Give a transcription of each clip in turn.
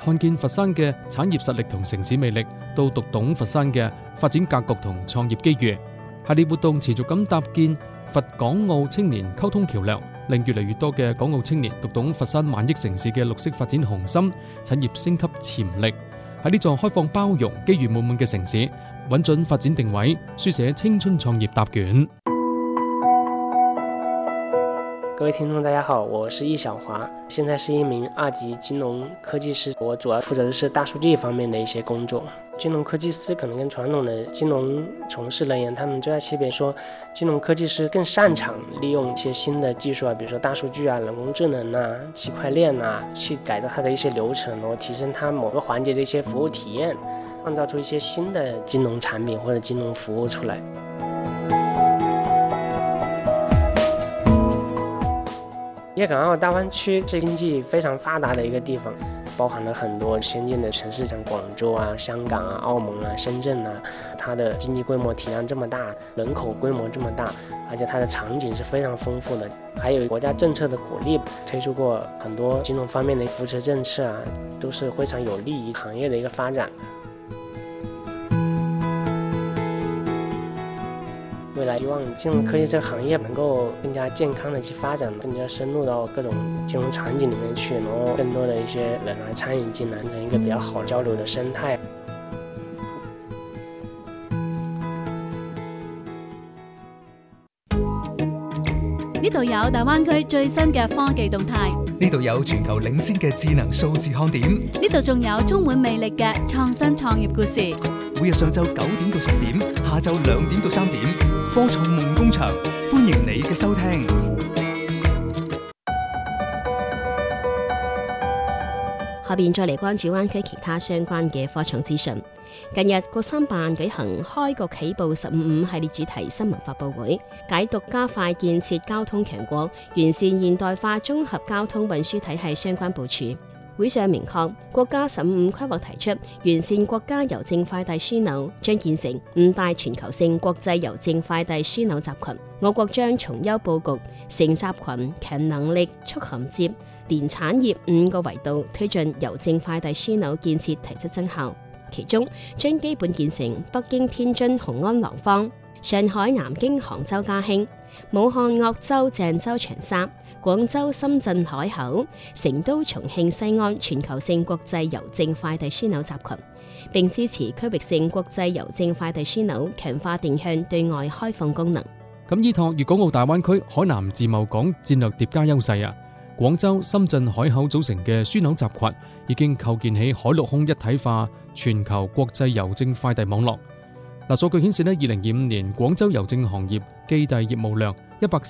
看見佛山嘅產業實力同城市魅力，到讀懂佛山嘅發展格局同創業機遇。系列活動持續咁搭建佛港澳青年溝通橋梁，令越嚟越多嘅港澳青年讀懂佛山萬億城市嘅綠色發展雄心、產業升級潛力。喺呢座開放包容、機遇滿滿嘅城市，穩準發展定位，書寫青春創業答卷。 各位聽眾大家好，我是易小華，現在是一名2級金融科技師，我主要負責的是大數據方面的一些工作。金融科技師可能跟傳統的金融從事人員，他們最大區別說，金融科技師更擅長利用一些新的技術啊，比如說大數據啊、人工智能啊、區塊鏈啊，去改造它的一些流程，然後提升它某個環節的一些服務體驗，創造出一些新的金融產品或者金融服務出來。粵港澳大灣區是經濟非常發達的一個地方，包含了很多先進的城市，像廣州啊、香港啊、澳門啊、深圳啊，它的經濟規模體量這麼大，人口規模這麼大，而且它的場景是非常豐富的，還有國家政策的鼓勵，推出過很多金融方面的扶持政策啊，都是非常有利於行業的一個發展。未來希望金融科技這個行業能夠更加健康的去發展，更加深入到各種金融場景裡面去，然後更多的一些人來參與進來，形成一個比較好交流的生態。 呢度有大灣區最新嘅科技動態， 呢度有全球領先嘅智能數字看點， 呢度仲有充滿魅力嘅創新創業故事。 每日上晝9點到10點，下晝2點到3點，科創夢工場，歡迎你嘅收聽。 下邊再嚟關注灣區其他相關嘅科創資訊。近日，國新辦舉行開局起步15系列主題新聞發佈會，解讀加快建設交通強國、完善現代化綜合交通運輸體系相關部署。會上明確，國家15規劃提出完善國家郵政快遞樞紐，將建成5大全球性國際郵政快遞樞紐集群。我國將從優佈局、成集群、強能力、促銜接、連產業5個維度推進郵政快遞樞紐建設提質增效。其中將基本建成北京、天津、雄安、廊坊、上海、南京、杭州、嘉興、武漢、鄂州、鄭州、長沙、廣州、深圳、海口、成都、重慶、西安全球性國際郵政快遞樞紐集群，並支持區域性國際郵政快遞樞紐強化定向對外開放功能。 咁依託粵港澳大灣區海南自貿港戰略疊加優勢啊，廣州、深圳、海口組成嘅樞紐集群已經構建起海陸空一體化全球國際郵政快遞網絡。數據顯示咧，2025年廣州郵政行業寄遞業務量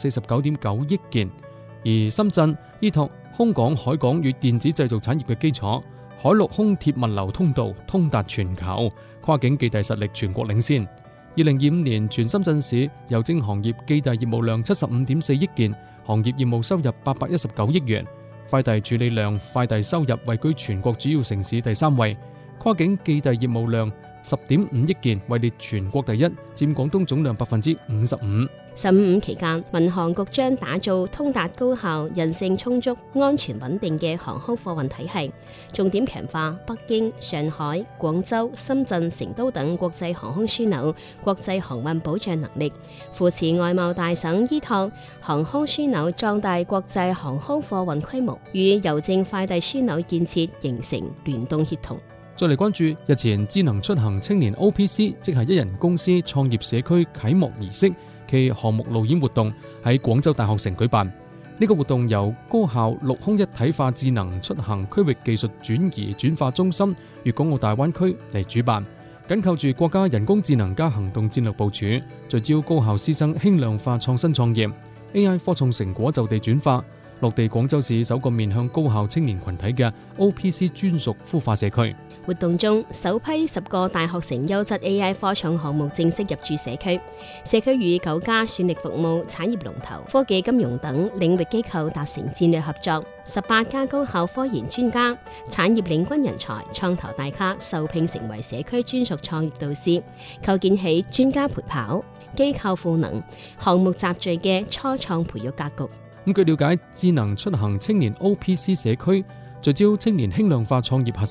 149.9億件，而深圳依託空港、海港與電子製造產業嘅基礎，海陸空鐵物流通道通達全球，跨境寄遞實力全國領先。2025年全深圳市郵政行業寄遞業務量75.4億件，行業業務收入819億元，快遞處理量、快遞收入位居全國主要城市第3位，跨境寄遞業務量10.5億件，位列全國第一，佔廣東總量55%。 15期間，民航局將打造通達高效、人性充足、安全穩定嘅航空貨運體系，重點強化北京、上海、廣州、深圳、成都等國際航空樞紐國際航運保障能力，扶持外貿大省依託航空樞紐壯大國際航空貨運規模，與郵政快遞樞紐建設形成聯動協同。 再嚟關注日前智能出行青年 OPC， 即係一人公司創業社區啟幕儀式其項目路演活動喺廣州大學城舉辦。呢個活動由高校陸空一體化智能出行區域技術轉移轉化中心粵港澳大灣區嚟主辦，緊扣住國家人工智能加行動戰略部署，聚焦高校師生輕量化創新創業 AI 科創成果就地轉化，落地廣州市首個面向高校青年群體嘅 OPC 專屬孵化社區。 活動中，首批10個大學城優質 AI 科創項目正式入駐社區，社區與9家算力服務、產業龍頭、科技金融等領域機構達成戰略合作，18家高校科研專家、產業領軍人才、創投大咖受聘成為社區專屬創業導師，構建起專家陪跑、機構賦能、項目集聚嘅初創培育格局。 據了解，智能出行青年 OPC 社區聚焦青年輕量化創業核